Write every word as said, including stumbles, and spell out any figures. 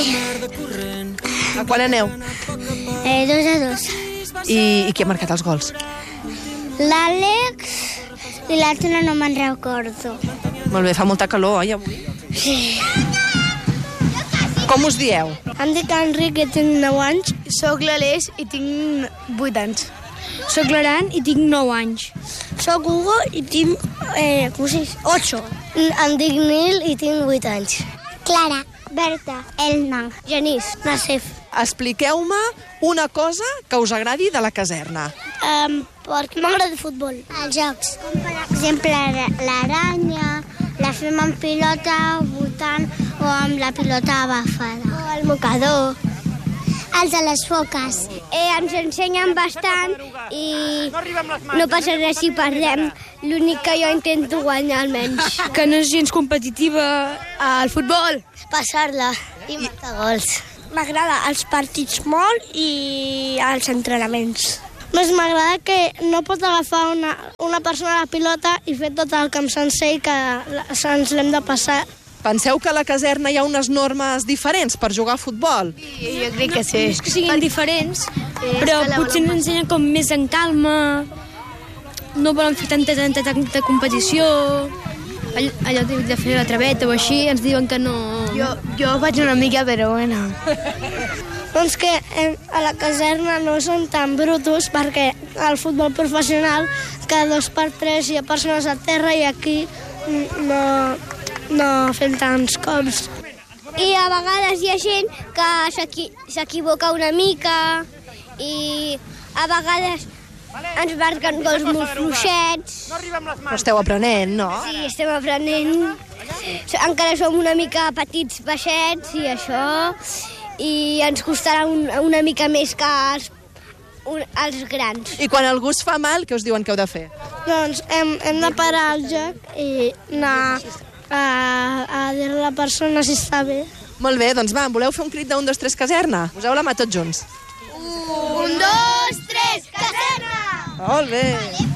A quan aneu? Eh, dos a dos. I, I qui ha marcat els gols? L'Àlex i l'altre no me'n recordo. Molt bé, fa molta calor, oi, avui? Sí. Com us dieu? Em dic Enric i tinc nou anys. Soc l'Aleix i tinc vuit anys. Soc l'Aran i tinc nou anys. Soc Hugo i tinc, eh, com se dice? ocho. Em dic Nil i tinc vuit anys. Clara, Berta, Elna, Genís, Nassef. Expliqueu-me una cosa que us agradi de la caserna. Um, perquè m'agrada el futbol. Els jocs. Com per exemple l'aranya, la fem amb pilota botant o amb la pilota agafada. O el mocador. Els de les foques. Eh, ens ensenyen bastant i no passa res si perdem. L'únic que jo intento guanyar almenys. Que no és gens competitiva al futbol. Passar-la i marcar gols. M'agrada els partits molt i els entrenaments. Més m'agrada que no pot agafar una, una persona la pilota i fer tot el camp sencer i que se'ns l'hem de passar. Penseu que a la caserna hi ha unes normes diferents per jugar a futbol? Sí, jo crec que sí. No és que siguin diferents, però potser ens ensenyen com més en calma, no volen fer tanta, tanta, tanta competició, allò de fer la traveta o així, ens diuen que no... Jo, jo faig una mica, però bueno. Doncs que a la caserna no són tan brutos perquè al futbol professional cada dos per tres hi ha persones a terra i aquí no, no fem tants cops. I a vegades hi ha gent que s'equivoca una mica i a vegades ens marquen gols molt fluixets. Però esteu aprenent, no? Sí, estem aprenent. Encara som una mica petits, baixets i això, i ens costarà un, una mica més que els, un, els grans. I quan algú es fa mal, què us diuen que heu de fer? Doncs hem, hem de parar el joc i anar a, a dir a la persona si està bé. Molt bé, doncs va, voleu fer un crit d'un, dos, tres, caserna? Poseu la mà tots junts. Un, dos, tres, caserna! Molt bé.